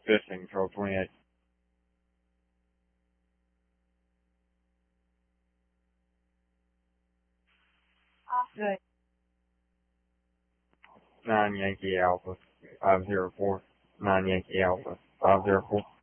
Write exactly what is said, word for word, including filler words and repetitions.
Fishing, Control twenty-eight. Good. nine Yankee Alpha, five zero four. nine Yankee Alpha, five zero four.